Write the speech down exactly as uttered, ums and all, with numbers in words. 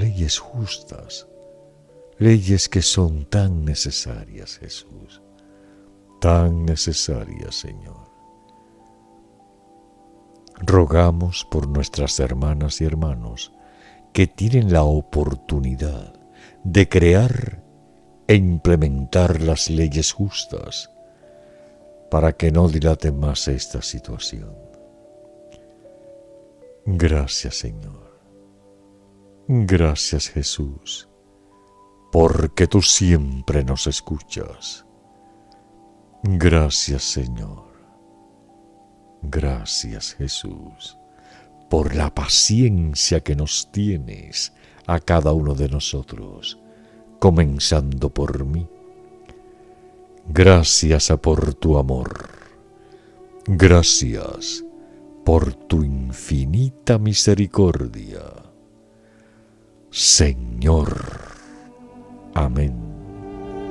leyes justas, leyes que son tan necesarias, Jesús, tan necesarias, Señor. Rogamos por nuestras hermanas y hermanos que tienen la oportunidad de crear e implementar las leyes justas para que no dilate más esta situación. Gracias, Señor. Gracias, Jesús, porque tú siempre nos escuchas. Gracias, Señor. Gracias, Jesús, por la paciencia que nos tienes a cada uno de nosotros, comenzando por mí. Gracias por tu amor. Gracias por tu infinita misericordia. Señor. Amén.